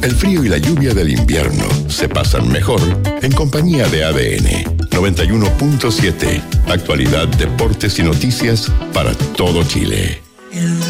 El frío y la lluvia del invierno se pasan mejor en compañía de ADN 91.7. Actualidad, deportes y noticias para todo Chile.